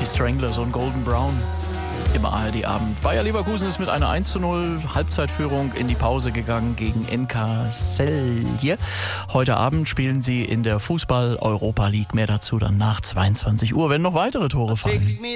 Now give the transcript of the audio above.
Stranglers und Golden Brown im ARD-Abend. Bayer Leverkusen ist mit einer 1:0 Halbzeitführung in die Pause gegangen gegen NK Celje. Heute Abend spielen sie in der Fußball-Europa League. Mehr dazu dann nach 22 Uhr, wenn noch weitere Tore fallen.